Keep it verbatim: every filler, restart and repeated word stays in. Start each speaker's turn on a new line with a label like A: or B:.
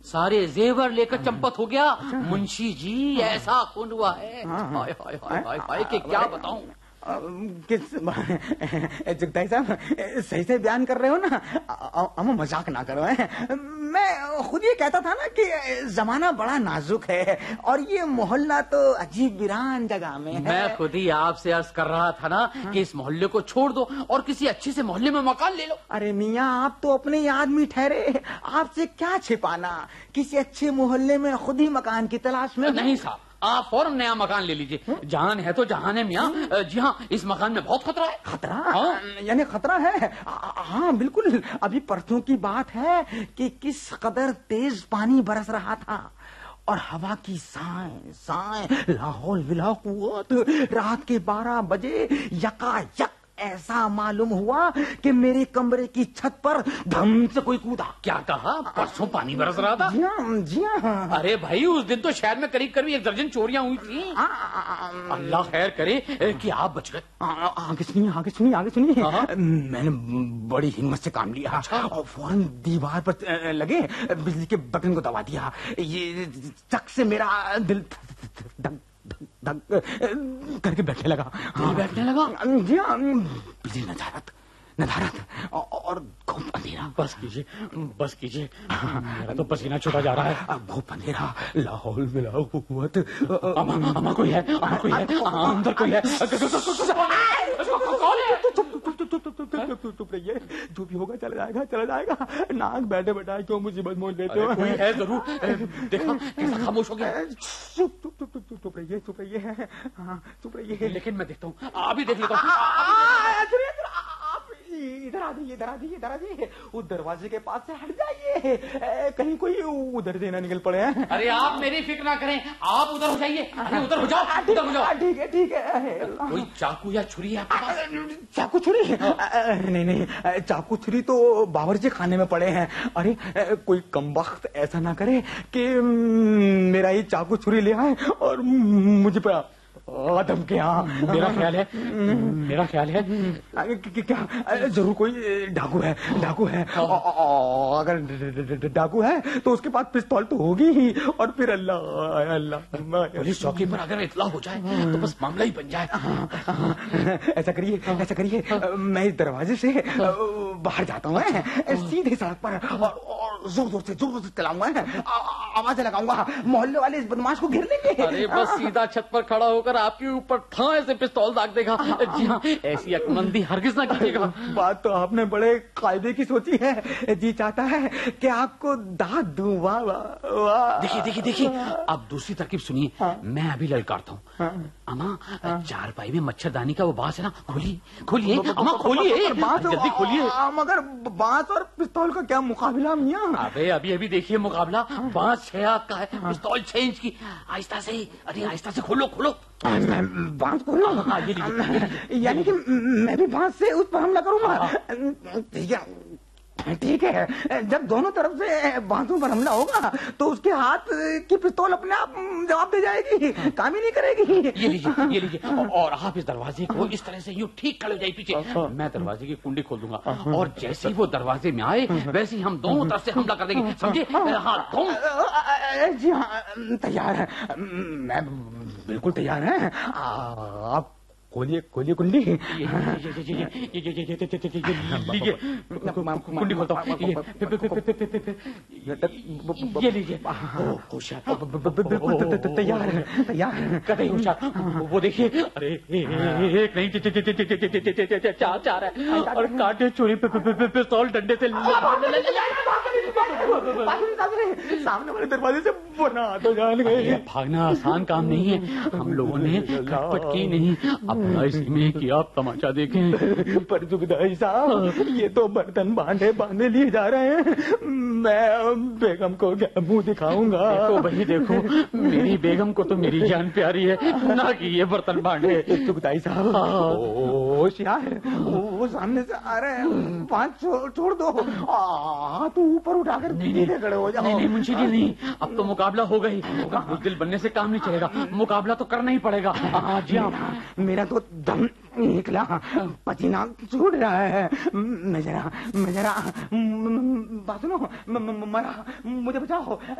A: سارے زیور لے کر چمپت ہو گیا. منشی جی ایسا خون ہوا ہے, ہائے ہائے ہائے ہائے ہائے کہ کیا بتاؤں.
B: کس جگتائی صاحب صحیح سے بیان کر رہے ہو نا, اما مذاق نہ کرو. میں خود یہ کہتا تھا نا کہ زمانہ بڑا نازک ہے اور یہ محلہ تو عجیب ویران جگہ میں ہے.
A: میں خود ہی آپ سے عرض کر رہا تھا نا کہ اس محلے کو چھوڑ دو اور کسی اچھے سے محلے میں مکان لے لو.
B: ارے میاں آپ تو اپنے آدمی ٹھہرے, آپ سے کیا چھپانا. کسی اچھے محلے میں خود ہی مکان کی تلاش میں.
A: نہیں صاحب, آپ فوراً نیا مکان لے لیجئے. جان ہے تو جہان ہے میاں. جی ہاں, اس مکان میں بہت خطرہ ہے.
B: خطرہ یعنی خطرہ ہے؟ ہاں بالکل. ابھی پرسوں کی بات ہے کہ کس قدر تیز پانی برس رہا تھا اور ہوا کی سائیں سائیں لا حول ولا قوت. رات کے بارہ بجے یکا یک ایسا معلوم ہوا کہ میرے کمرے کی چھت پر دھم سے کوئی کودا.
A: کیا کہا؟ پرسوں پانی برس رہا تھا؟
B: جی ہاں جی ہاں.
A: ارے بھائی, اس دن تو شہر میں قریب قریب ایک درجن چوریاں ہوئی تھی. اللہ خیر کرے کہ آپ بچ گئے.
B: آگے سنیے آگے سنیے آگے سنیے. میں نے بڑی ہمت سے کام لیا اور فوراً دیوار پر لگے بجلی کے بٹن کو دبا دیا. یہ چک سے میرا دل کر کے بیٹھنے لگا.
A: بیٹھنے لگا
B: جی ہاں. بجلی ندارت ندارت اور گھوپ اندھیرا.
A: بس کیجیے بس کیجیے, میرا تو پسینہ چھوٹا جا رہا ہے.
B: گھوپ اندھیرا لا حول ولا قوت.
A: اما کوئی ہے, اما کوئی ہے, اندر کوئی ہے.
B: چپ رہیے, جو بھی ہوگا چلا جائے گا چلا جائے گا. ناک بیٹھے بیٹھائے کیوں مصیبت مول لیتے ہو.
A: کوئی ہے ضرور. دیکھا کیسا خاموش ہو گیا.
B: چپ چپ چپ چپ چپ رہیے چپ رہیے ہاں چپ رہیے.
A: لیکن میں دیکھتا ہوں, ابھی دیکھ لیتا ہوں.
B: ادھر آ جائیے ادھر آ جائیے ادھر آ جائیے. اس دروازے کے پاس سے ہٹ جائیے, کہیں کوئی ادھر سے نہ نکل پڑے.
A: ارے آپ میری فکر نہ کریں, آپ ادھر ہو جائیے. ادھر ہو جاؤ ادھر ہو جاؤ.
B: ٹھیک ہے ٹھیک ہے.
A: کوئی چاقو یا چھری ہے آپ کے پاس؟
B: چاقو چھری نہیں نہیں, چاقو چھری تو باورچی خانے میں پڑے ہیں. ارے کوئی کم وقت ایسا نہ کرے کہ میرا یہ چاقو چھری لے آئے اور مجھے پہ آدم کے. ہاں
A: میرا خیال ہے میرا خیال ہے
B: کیا ضرور کوئی ڈاکو ہے ڈاکو ہے. اگر ڈاکو ہے تو اس کے پاس پستول تو ہوگی ہی, اور پھر اللہ اللہ
A: پولیس چوکی پر اگر اطلاع ہو جائے تو بس معاملہ ہی بن جائے.
B: ایسا کریے ایسا کریے, میں اس دروازے سے باہر جاتا ہوں, سیدھے سڑک پر اور زور زور سے زور زور سے چلاؤں گا, آوازیں لگاؤں گا. محلے والے اس بدماش کو گھیر لیں گے.
A: ارے بس سیدھا چھت پر کھڑا ہو کر آپ کے اوپر تھائے سے پستول داغ دے گا. جی ہاں, ایسی عقلمندی ہرگز نہ کیجیے گا.
B: بات تو آپ نے بڑے قاعدے کی سوچی ہے. جی چاہتا ہے کہ آپ کو داد دوں. واہ واہ.
A: دیکھیے دیکھیے دیکھیے, اب دوسری ترکیب سنیے. میں ابھی للکارتا ہوں. اما, چار پائی میں مچھردانی کا وہ بانس ہے نا, کھولیے کھولیے اما کھولیے, جلدی کھولیے.
B: مگر بانس اور پستول کا کیا مقابلہ میاں؟
A: ابھی ابھی ابھی دیکھیے مقابلہ. بانس چھ ہاتھ کا ہے, پستول چھ انچ کی. آہستہ سے, ارے آہستہ سے کھولو کھولو.
B: بانس کھولو. یعنی کہ میں بھی بانس سے اس پر حملہ کروں گا. ٹھیک ہے, جب دونوں طرف سے بانسوں پر حملہ ہوگا تو اس کے ہاتھ کی پستول اپنے آپ جواب دے جائے گی, کام ہی نہیں کرے گی.
A: یہ لیجیے یہ لیجیے, اور آپ اس دروازے کو اس طرح سے یوں ٹھیک کھڑے ہو جائے پیچھے. میں دروازے کی کنڈی کھول دوں گا, اور جیسے ہی وہ دروازے میں آئے ویسے ہی ہم دونوں طرف سے حملہ کر دیں گے, سمجھے؟ ہاں
B: جی ہاں تیار ہے, میں بالکل تیار ہے. آپ کھولیے کھولیے کنڈی.
A: کنڈی کھولتا ہوں. یہ لیجیے.
B: بالکل تیار ہے تیار ہے.
A: کتئی ہوشیار. وہ دیکھیے, ارے ایک نہیں چار چار ہے, اور کانٹے چوری پستول ڈنڈے سے
B: سامنے والے دروازے سے بنا تو جان گئے.
A: بھاگنا آسان کام نہیں ہے, ہم لوگوں نے کھٹپٹ کی نہیں. اپنا اس میں کہ آپ تماشا دیکھیں.
B: پر جگدائی صاحب, یہ تو برتن باندھے باندھے لیے جا رہے ہیں, میں بیگم کو کیا منہ دکھاؤں گا؟
A: دیکھو بھائی دیکھو, میری بیگم کو تو میری جان پیاری ہے, نہ کہ یہ برتن باندھے.
B: جگدائی صاحب ہوشیار, وہ سامنے سے آ رہے ہیں, پانچ چھوڑ دو, تو اوپر اٹھا کر نیچے کھڑے ہو جاؤ.
A: نہیں منشی جی نہیں, اب تو مقابلہ ہو گئی. بزدل بننے سے کام نہیں چلے گا, مقابلہ تو کرنا ہی پڑے گا.
B: جی ہاں, میرا تو دم نکلا, پسینہ چھوٹ رہا ہے. میں ذرا میں ذرا بات سنو, مجھے بچاؤ.